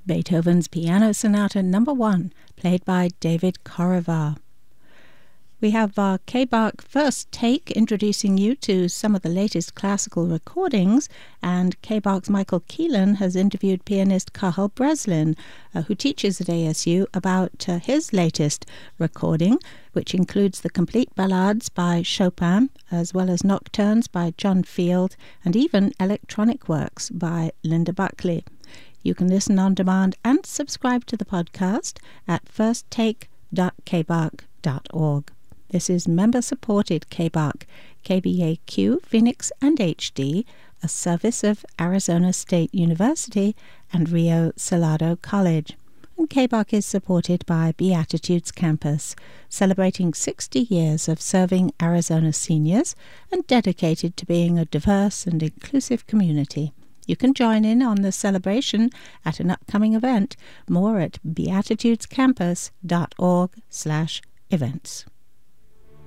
Beethoven's Piano Sonata No. 1, played by David Korovar. We have our K-Bach First Take introducing you to some of the latest classical recordings, and K-Bach's Michael Keelan has interviewed pianist Cathal Breslin, who teaches at ASU, about his latest recording, which includes the complete ballades by Chopin, as well as nocturnes by John Field, and even electronic works by Linda Buckley. You can listen on demand and subscribe to the podcast at firsttake.kbach.org. This is member-supported K-Bach, KBAQ, Phoenix and HD, a service of Arizona State University and Rio Salado College. And K-Bach is supported by Beatitudes Campus, celebrating 60 years of serving Arizona seniors and dedicated to being a diverse and inclusive community. You can join in on the celebration at an upcoming event. More at beatitudescampus.org/events.